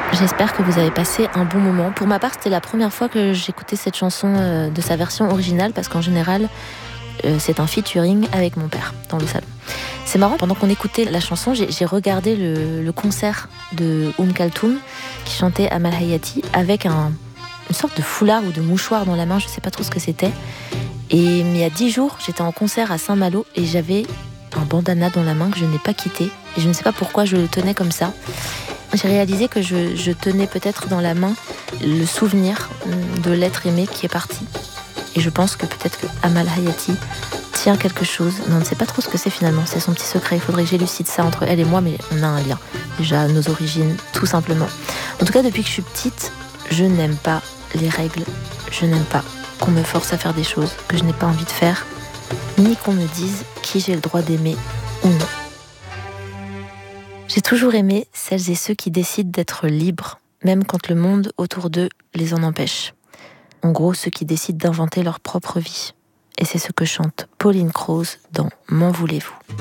J'espère que vous avez passé un bon moment. Pour ma part, c'était la première fois que j'écoutais cette chanson de sa version originale, parce qu'en général, c'est un featuring avec mon père dans le salon. C'est marrant, pendant qu'on écoutait la chanson, j'ai regardé le concert de Kalthoum qui chantait Amal Hayati avec une sorte de foulard ou de mouchoir dans la main, je sais pas trop ce que c'était. Et il y a 10 jours, j'étais en concert à Saint-Malo et j'avais un bandana dans la main que je n'ai pas quitté. Et je ne sais pas pourquoi je le tenais comme ça. J'ai réalisé que je tenais peut-être dans la main le souvenir de l'être aimé qui est parti. Et je pense que peut-être que Amal Hayati tient quelque chose, mais on ne sait pas trop ce que c'est finalement. C'est son petit secret. Il faudrait que j'élucide ça entre elle et moi, mais on a un lien. Déjà, nos origines, tout simplement. En tout cas, depuis que je suis petite, je n'aime pas les règles. Je n'aime pas qu'on me force à faire des choses que je n'ai pas envie de faire, ni qu'on me dise qui j'ai le droit d'aimer ou non. J'ai toujours aimé celles et ceux qui décident d'être libres, même quand le monde autour d'eux les en empêche. En gros, ceux qui décident d'inventer leur propre vie. Et c'est ce que chante Pauline Croze dans M'en voulez-vous ?